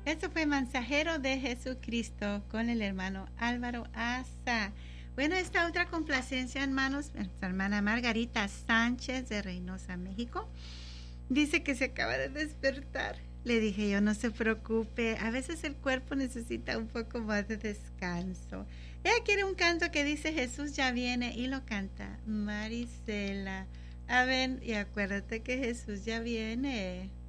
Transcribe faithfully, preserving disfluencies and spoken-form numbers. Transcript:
Eso fue Mensajero de Jesucristo con el hermano Álvaro Asa. Bueno, esta otra complacencia, hermanos, nuestra hermana Margarita Sánchez de Reynosa, México, dice que se acaba de despertar. Le dije yo, no se preocupe, a veces el cuerpo necesita un poco más de descanso. Ella quiere un canto que dice Jesús ya viene y lo canta Marisela. A ver, y acuérdate que Jesús ya viene.